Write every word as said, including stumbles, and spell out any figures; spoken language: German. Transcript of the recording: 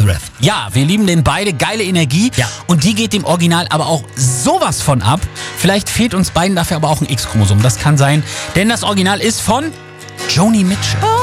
Penrith. Ja, wir lieben den beide, geile Energie. Ja. Und die geht dem Original aber auch sowas von ab. Vielleicht fehlt uns beiden dafür aber auch ein X-Chromosom, das kann sein. Denn das Original ist von Joni Mitchell.